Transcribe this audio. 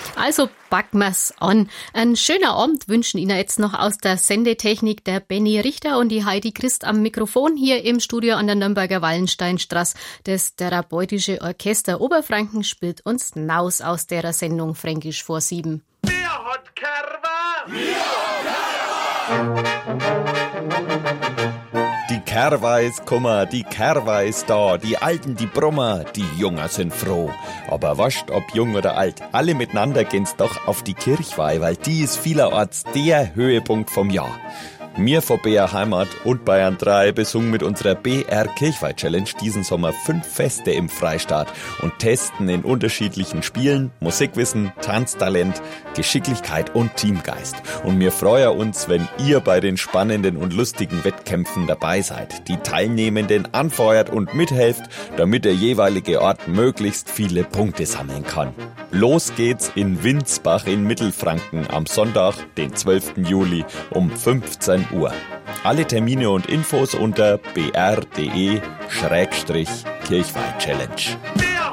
Also packen wir's an. Ein schöner Abend wünschen Ihnen jetzt noch aus der Sendetechnik der Benny Richter und die Heidi Christ am Mikrofon hier im Studio an der Nürnberger Wallensteinstraße. Das Therapeutische Orchester Oberfranken spielt uns Naus aus der Sendung Fränkisch vor 7. Wer hat Kerwa? Die Kerwa ist kummer, die Kerwa ist da, die Alten, die brummer, die Jungen sind froh. Aber wascht, ob jung oder alt, alle miteinander gehen's doch auf die Kirchweih, weil die ist vielerorts der Höhepunkt vom Jahr. Wir von BR Heimat und Bayern 3 besungen mit unserer BR Kirchweih Challenge diesen Sommer 5 Feste im Freistaat und testen in unterschiedlichen Spielen Musikwissen, Tanztalent, Geschicklichkeit und Teamgeist. Und wir freuen uns, wenn ihr bei den spannenden und lustigen Wettkämpfen dabei seid, die Teilnehmenden anfeuert und mithelft, damit der jeweilige Ort möglichst viele Punkte sammeln kann. Los geht's in Winsbach in Mittelfranken am Sonntag, den 12. Juli um 15 Uhr. Alle Termine und Infos unter br.de/Kirchweih-Challenge.